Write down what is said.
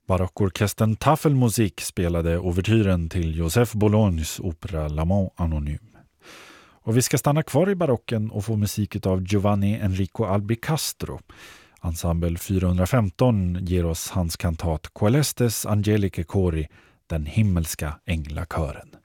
Barockorkestern Tafelmusik spelade ouvertyren till Joseph Bolognes opera L'Amant Anonyme. Och vi ska stanna kvar i barocken och få musik av Giovanni Enrico Albicastro. Ensemble 415 ger oss hans kantat Coelestes Angelicae Cori, den himmelska änglakören.